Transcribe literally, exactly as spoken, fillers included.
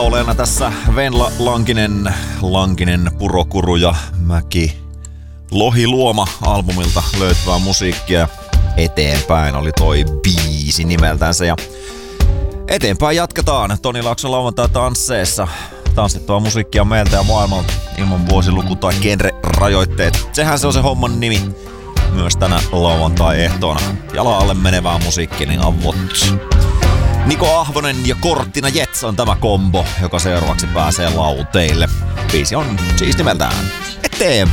kuuloleena tässä Venla Lankinen, Lankinen, Purokuru ja Mäki Lohiluoma albumilta löytyvää musiikkia. Eteenpäin oli toi biisi nimeltänsä ja eteenpäin jatketaan Toni Laakson lauantai-tansseessa. Tanssittua musiikkia meiltä ja maailmalta ilman vuosiluku- tai genre-rajoitteet. Sehän se on se homman nimi myös tänä lauantai-ehtoona. Jala alle menevää musiikkia, niin avot. Niko Ahvonen ja Korttina Jets on tämä kombo, joka seuraavaksi pääsee lauteille. Biisi on siis nimeltään Eteenpäin.